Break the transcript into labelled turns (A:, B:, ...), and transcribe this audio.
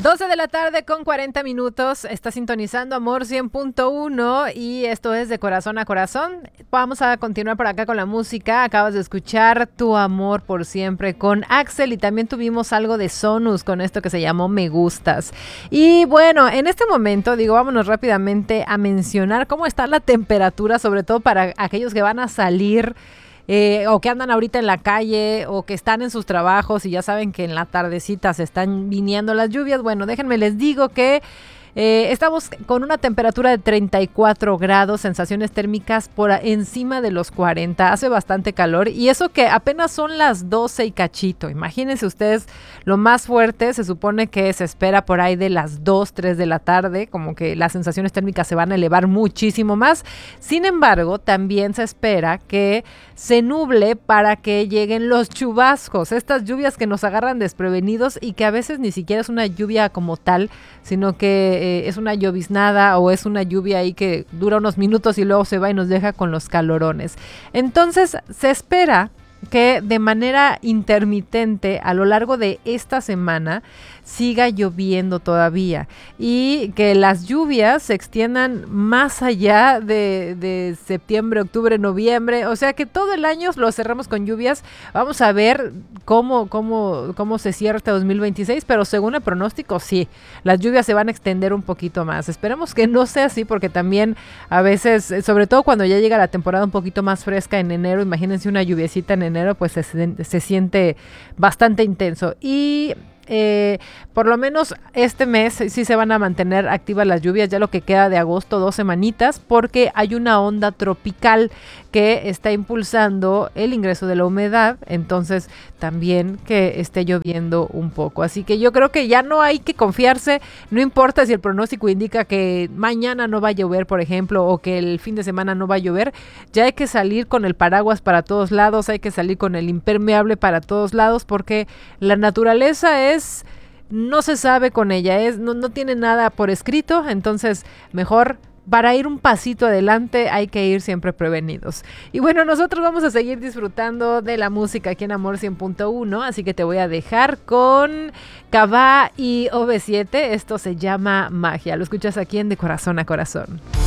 A: 12 de la tarde con 40 minutos, está sintonizando Amor 100.1 y esto es de corazón a corazón. Vamos a continuar por acá con la música. Acabas de escuchar Tu Amor por Siempre con Axel y también tuvimos algo de Sonus con esto que se llamó Me Gustas. Y bueno, en este momento, vámonos rápidamente a mencionar cómo está la temperatura, sobre todo para aquellos que van a salir o que andan ahorita en la calle o que están en sus trabajos y ya saben que en la tardecita se están viniendo las lluvias. Bueno, déjenme les digo que estamos con una temperatura de 34 grados, sensaciones térmicas por encima de los 40, hace bastante calor y eso que apenas son las 12 y cachito. Imagínense ustedes, lo más fuerte se supone que se espera por ahí de las 2, 3 de la tarde, como que las sensaciones térmicas se van a elevar muchísimo más. Sin embargo, también se espera que se nuble para que lleguen los chubascos, estas lluvias que nos agarran desprevenidos y que a veces ni siquiera es una lluvia como tal, sino que es una lloviznada o es una lluvia ahí que dura unos minutos y luego se va y nos deja con los calorones. Entonces se espera que de manera intermitente a lo largo de esta semana siga lloviendo todavía y que las lluvias se extiendan más allá de septiembre, octubre, noviembre, o sea que todo el año lo cerramos con lluvias. Vamos a ver cómo se cierra este 2026, pero según el pronóstico sí, las lluvias se van a extender un poquito más. Esperemos que no sea así porque también a veces, sobre todo cuando ya llega la temporada un poquito más fresca en enero, imagínense una lluviecita en enero, pues se siente bastante intenso y por lo menos este mes sí se van a mantener activas las lluvias, ya lo que queda de agosto, 2 semanitas, porque hay una onda tropical que está impulsando el ingreso de la humedad, entonces también que esté lloviendo un poco. Así que yo creo que ya no hay que confiarse, no importa si el pronóstico indica que mañana no va a llover, por ejemplo, o que el fin de semana no va a llover, ya hay que salir con el paraguas para todos lados, hay que salir con el impermeable para todos lados, porque la naturaleza no se sabe con ella, no tiene nada por escrito, entonces mejor para ir un pasito adelante hay que ir siempre prevenidos. Y bueno, nosotros vamos a seguir disfrutando de la música aquí en Amor 100.1, así que te voy a dejar con Cabá y OV7, esto se llama Magia, lo escuchas aquí en De Corazón a Corazón.